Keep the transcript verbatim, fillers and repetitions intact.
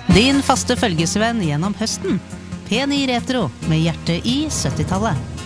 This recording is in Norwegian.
Din faste følgesvenn gjennom høsten. P ni Retro med hjertet i syttitallet.